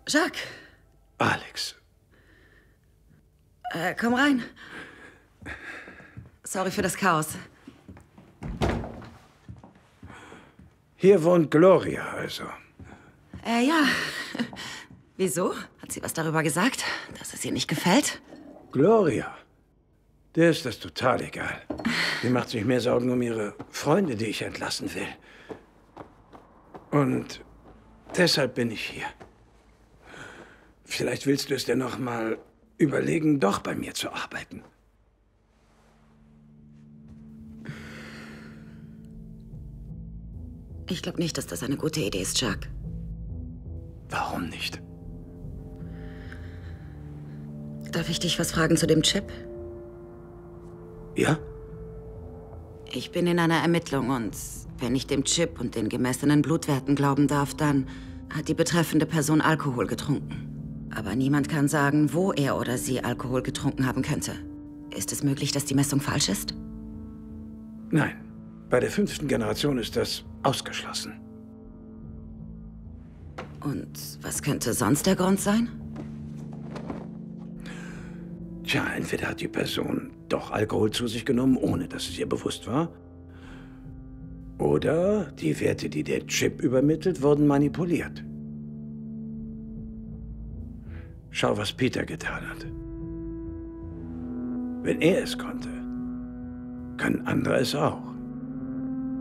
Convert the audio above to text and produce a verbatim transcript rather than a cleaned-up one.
Jacques. Alex. Äh, komm rein. Sorry für das Chaos. Hier wohnt Gloria, also. Äh, ja. Wieso? Hat sie was darüber gesagt, dass es ihr nicht gefällt? Gloria? Der ist das total egal. Die macht sich mehr Sorgen um ihre Freunde, die ich entlassen will. Und deshalb bin ich hier. Vielleicht willst du es dir noch mal überlegen, doch bei mir zu arbeiten. Ich glaube nicht, dass das eine gute Idee ist, Jacques. Warum nicht? Darf ich dich was fragen zu dem Chip? Ja? Ich bin in einer Ermittlung und wenn ich dem Chip und den gemessenen Blutwerten glauben darf, dann hat die betreffende Person Alkohol getrunken. Aber niemand kann sagen, wo er oder sie Alkohol getrunken haben könnte. Ist es möglich, dass die Messung falsch ist? Nein. Bei der fünften Generation ist das ausgeschlossen. Und was könnte sonst der Grund sein? Tja, entweder hat die Person doch Alkohol zu sich genommen, ohne dass es ihr bewusst war. Oder die Werte, die der Chip übermittelt, wurden manipuliert. Schau, was Peter getan hat. Wenn er es konnte, können andere es auch.